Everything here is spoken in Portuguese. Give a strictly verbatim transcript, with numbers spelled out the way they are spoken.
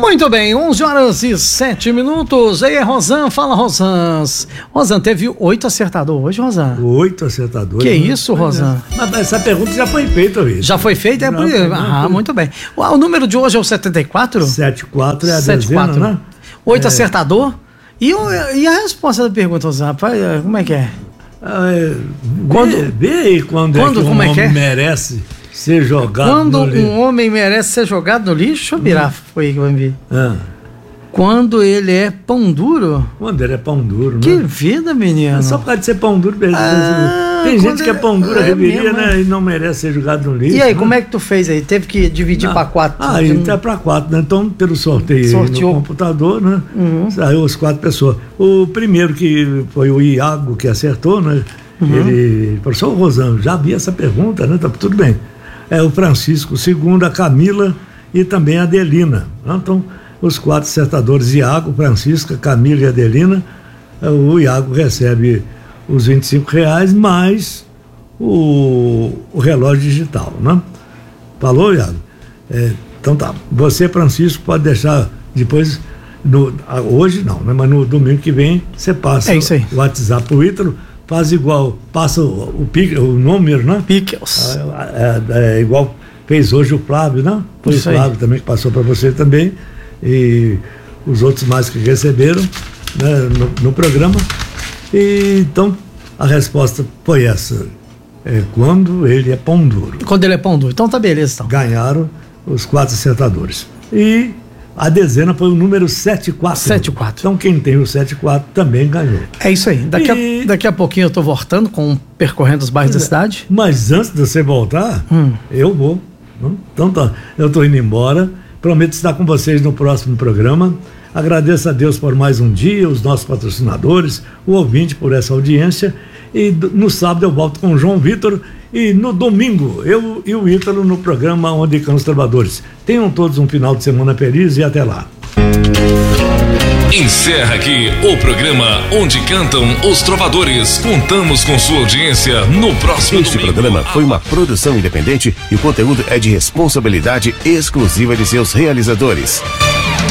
Muito bem, onze horas e sete minutos. Aí é Rosan, fala Rosan. Rosan, teve oito acertadores hoje, Rosan? Oito acertadores. Que né? Isso, Rosan? Mas essa pergunta já foi feita hoje. Já foi feita? É por... Ah, não, muito bem. O, o número de hoje é o setenta e quatro? setenta e quatro é a dezena, né? Oito é. acertador? E, o, e a resposta da pergunta, Rosan? Como é que é? Ah, é quando, vê aí quando, quando é que um homem é? merece ser jogado Quando no lixo. um homem merece ser jogado no lixo, deixa eu virar, hum. foi aí que vai vir. Ah. Quando ele é pão duro? Quando ele é pão duro, que né? Que vida, menino. É só por causa de ser pão duro. Ah, tem gente que é pão duro, é reveria, né? E não merece ser jogado no lixo. E aí, né? como é que tu fez aí? Teve que dividir para quatro? Ah, aí tá para quatro, né? Então, pelo sorteio no computador, né? Uhum. Saiu as quatro pessoas. O primeiro que foi o Iago que acertou, né? Uhum. Ele, professor Rosano, já vi essa pergunta, né? Tá tudo bem. É o Francisco, o segundo a Camila e também a Adelina. Então, os quatro acertadores, Iago, Francisca, Camila e Adelina, o Iago recebe os vinte e cinco reais mais o, o relógio digital, né? Falou, Iago? É, então tá, você, Francisco, pode deixar depois, no, hoje não, né? Mas no domingo que vem você passa é isso aí. o WhatsApp pro Ítalo, faz igual, passa o, o, o número, né? Pickles. É, é, é igual fez hoje o Flávio, né? Foi o Flávio também que passou para você também. E os outros mais que receberam, né, no, no programa. E, então a resposta foi essa: é, quando ele é pão duro. Quando ele é pão duro. Então tá beleza. Então. Ganharam os quatro acertadores. E a dezena foi o número setenta e quatro. setenta e quatro. Então quem tem o setenta e quatro também ganhou. É isso aí. Daqui, e... a, daqui a pouquinho eu tô voltando com percorrendo os bairros é. da cidade. Mas antes de você voltar, hum. eu vou. Então tá, eu tô indo embora. Prometo estar com vocês no próximo programa. Agradeço a Deus por mais um dia, os nossos patrocinadores, o ouvinte por essa audiência. E no sábado eu volto com o João Vitor. E no domingo, eu e o Ítalo no programa Onde Cantam os Trovadores. Tenham todos um final de semana feliz e até lá. Encerra aqui o programa Onde Cantam os Trovadores. Contamos com sua audiência no próximo Este domingo. programa foi uma produção independente e o conteúdo é de responsabilidade exclusiva de seus realizadores.